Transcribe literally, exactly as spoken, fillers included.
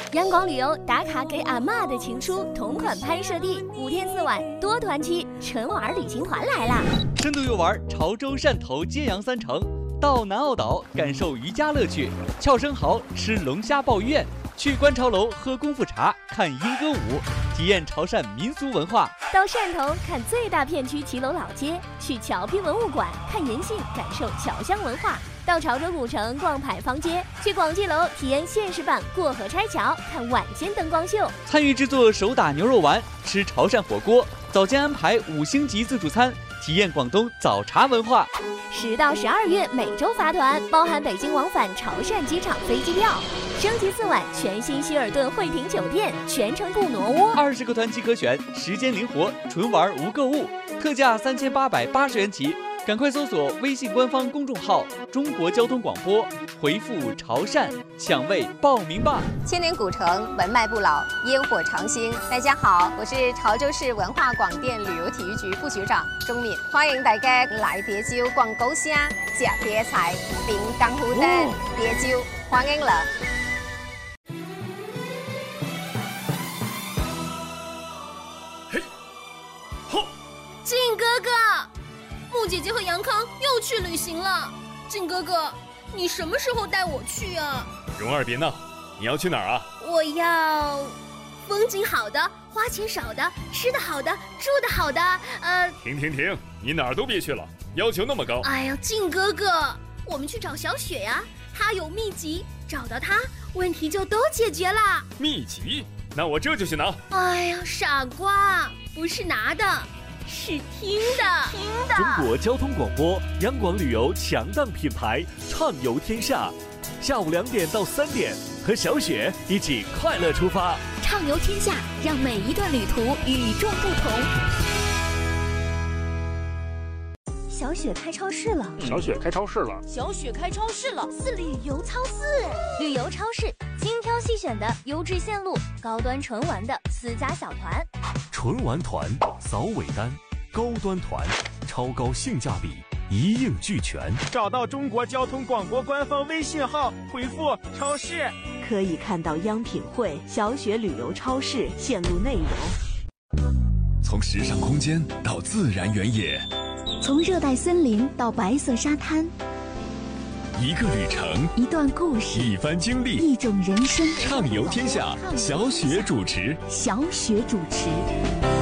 阳光旅游打卡给阿嬷的情书同款拍摄地，五天四晚多团期纯玩旅行团来啦！ 深度游玩潮州、汕头、揭阳三城，到南澳岛感受渔家乐趣，翘生蚝吃龙虾鲍鱼宴，去观潮楼喝功夫茶，看莺歌舞，体验潮汕民俗文化。 到汕头看最大片区骑楼老街，去侨批文物馆看银杏，感受侨乡文化。到潮州古城逛牌坊街，去广济楼体验现实版过河拆桥，看晚间灯光秀。 参与制作手打牛肉丸，吃潮汕火锅，早间安排五星级自助餐，体验广东早茶文化。 十到十二月每周发团，包含北京往返潮汕机场飞机票，升级四晚全新希尔顿惠庭酒店，全程不挪窝。 二十个团期可选，时间灵活，纯玩无购物，特价三千八百八十元起。赶快搜索微信官方公众号“中国交通广播”，回复“潮汕”抢位报名吧！ 千年古城文脉不老，烟火长新。大家好，我是潮州市文化广电旅游体育局副局长钟敏，欢迎大家来蝶洲逛狗虾、吃蝶菜、品江湖灯。蝶洲欢迎了。 嘿，吼！ 靖哥哥。木姐姐和杨康又去旅行了，靖哥哥，你什么时候带我去啊？ 蓉儿别闹，你要去哪儿啊？ 我要风景好的，花钱少的，吃的好的，住的好的，呃…… 停停停，你哪儿都别去了，要求那么高。 哎呀，靖哥哥，我们去找小雪呀，她有秘籍，找到她，问题就都解决了。 秘籍？那我这就去拿。 哎呀，傻瓜，不是拿的。是听的，听的。 中国交通广播，央广旅游强档品牌，畅游天下。下午两点到三点，和小雪一起快乐出发， 畅游天下，让每一段旅途与众不同。小雪开超市了， 小雪开超市了， 小雪开超市了， 是旅游超市，旅游超市，精挑细选的优质线路，高端纯玩的私家小团。 纯玩团扫尾单，高端团超高性价比，一应俱全。 找到中国交通广播官方微信号，回复超市， 可以看到央品汇、小雪旅游超市线路内容。 从时尚空间到自然原野， 从热带森林到白色沙滩， 一个旅程， 一段故事， 一番经历， 一种人生。 畅游天下，小雪主持。 小雪主持。